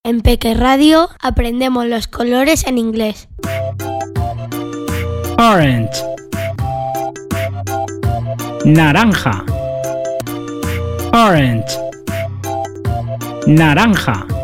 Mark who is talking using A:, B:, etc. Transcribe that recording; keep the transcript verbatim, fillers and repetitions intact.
A: En Peque Radio aprendemos los colores en inglés.
B: Orange. Naranja. Orange. Naranja.